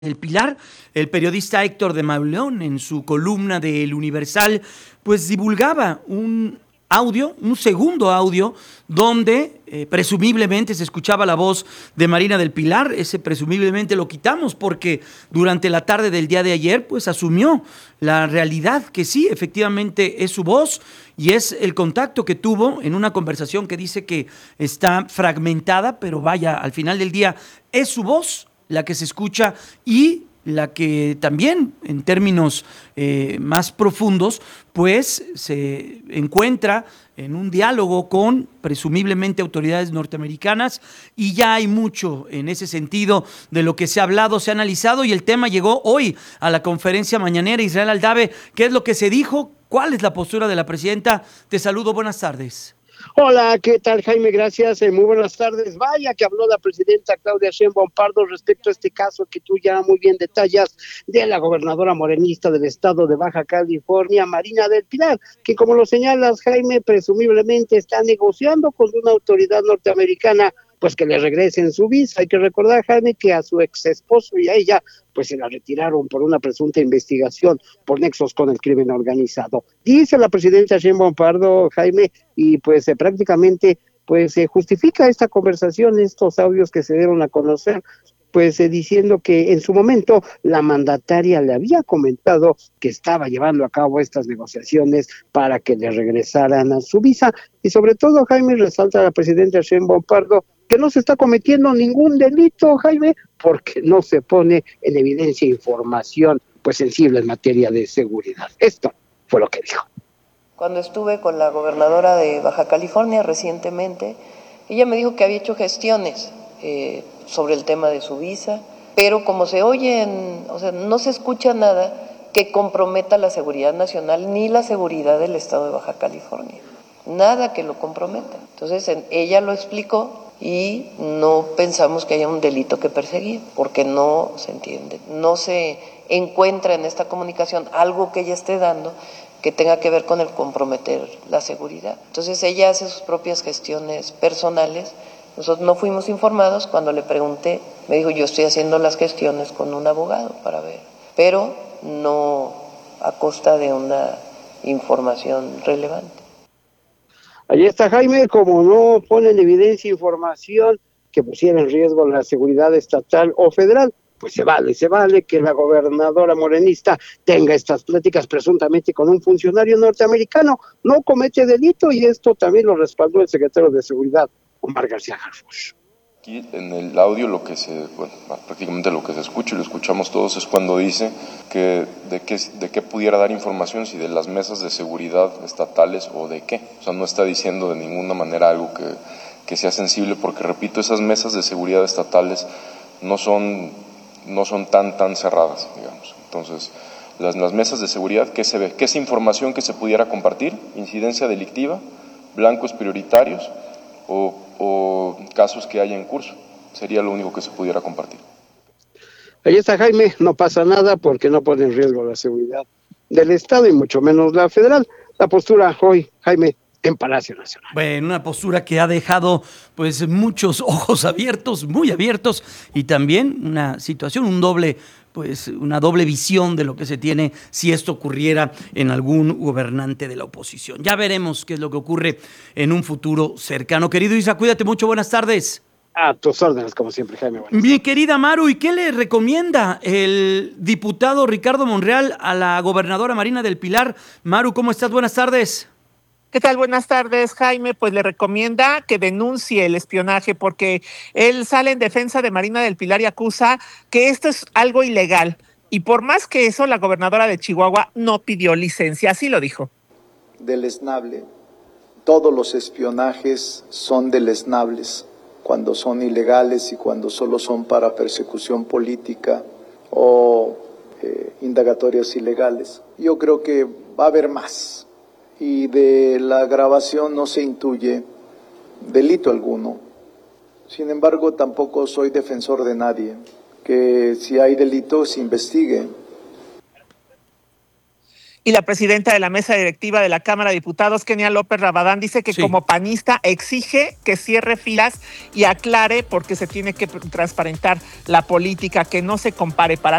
El Pilar, el periodista Héctor de Mauleón, en su columna de El Universal, pues divulgaba un audio, un segundo audio, donde presumiblemente se escuchaba la voz de Marina del Pilar. Ese presumiblemente lo quitamos porque durante la tarde del día de ayer, pues asumió la realidad que sí, efectivamente es su voz y es el contacto que tuvo en una conversación que dice que está fragmentada, pero vaya, al final del día es su voz la que se escucha y la que también en términos más profundos pues se encuentra en un diálogo con presumiblemente autoridades norteamericanas y ya hay mucho en ese sentido de lo que se ha hablado, se ha analizado y el tema llegó hoy a la conferencia mañanera. Israel Aldave, ¿qué es lo que se dijo? ¿Cuál es la postura de la presidenta? Te saludo, buenas tardes. Hola, ¿qué tal, Jaime? Gracias, muy buenas tardes. Vaya que habló la presidenta Claudia Sheinbaum Pardo respecto a este caso que tú ya muy bien detallas de la gobernadora morenista del estado de Baja California, Marina del Pilar, que como lo señalas, Jaime, presumiblemente está negociando con una autoridad norteamericana pues que le regresen su visa. Hay que recordar, Jaime, que a su ex esposo y a ella pues se la retiraron por una presunta investigación por nexos con el crimen organizado. Dice la presidenta Sheinbaum Pardo, Jaime, y pues prácticamente pues se justifica esta conversación, estos audios que se dieron a conocer, pues diciendo que en su momento la mandataria le había comentado que estaba llevando a cabo estas negociaciones para que le regresaran a su visa, y sobre todo, Jaime, resalta la presidenta Sheinbaum Pardo que no se está cometiendo ningún delito, Jaime, porque no se pone en evidencia información pues sensible en materia de seguridad. Esto fue lo que dijo. Cuando estuve con la gobernadora de Baja California recientemente, ella me dijo que había hecho gestiones sobre el tema de su visa, pero como se oyen, o sea, no se escucha nada que comprometa la seguridad nacional ni la seguridad del estado de Baja California. Nada que lo comprometa. Entonces, ella lo explicó y no pensamos que haya un delito que perseguir, porque no se entiende, no se encuentra en esta comunicación algo que ella esté dando que tenga que ver con el comprometer la seguridad. Entonces ella hace sus propias gestiones personales. Nosotros no fuimos informados. Cuando le pregunté, me dijo, yo estoy haciendo las gestiones con un abogado para ver, pero no a costa de una información relevante. Ahí está, Jaime, como no pone en evidencia información que pusiera en riesgo la seguridad estatal o federal, pues se vale que la gobernadora morenista tenga estas pláticas presuntamente con un funcionario norteamericano, no comete delito, y esto también lo respaldó el secretario de Seguridad, Omar García Harfuch. Aquí en el audio prácticamente lo que se escucha y lo escuchamos todos es cuando dice que de qué pudiera dar información, si de las mesas de seguridad estatales o de qué. O sea, no está diciendo de ninguna manera algo que sea sensible, porque repito, esas mesas de seguridad estatales no son tan cerradas, digamos. Entonces, las mesas de seguridad, ¿qué se ve? ¿Qué es información que se pudiera compartir? Incidencia delictiva, blancos prioritarios o casos que haya en curso. Sería lo único que se pudiera compartir. Ahí está, Jaime, no pasa nada porque no pone en riesgo la seguridad del Estado y mucho menos la federal. La postura hoy, Jaime, en Palacio Nacional. Bueno, una postura que ha dejado pues muchos ojos abiertos, muy abiertos, y también una situación, una doble visión de lo que se tiene si esto ocurriera en algún gobernante de la oposición. Ya veremos qué es lo que ocurre en un futuro cercano. Querido Isa, cuídate mucho, buenas tardes. A tus órdenes, como siempre, Jaime. Mi querida Maru, ¿y qué le recomienda el diputado Ricardo Monreal a la gobernadora Marina del Pilar? Maru, ¿cómo estás? Buenas tardes. ¿Qué tal? Buenas tardes, Jaime. Pues le recomienda que denuncie el espionaje porque él sale en defensa de Marina del Pilar y acusa que esto es algo ilegal. Y por más que eso, la gobernadora de Chihuahua no pidió licencia, así lo dijo. Deleznable. Todos los espionajes son deleznables cuando son ilegales y cuando solo son para persecución política o indagatorias ilegales. Yo creo que va a haber más. Y de la grabación no se intuye delito alguno. Sin embargo, tampoco soy defensor de nadie. Que si hay delito, se investigue. Y la presidenta de la mesa directiva de la Cámara de Diputados, Kenia López Rabadán, dice que como panista exige que cierre filas y aclare porque se tiene que transparentar la política, que no se compare para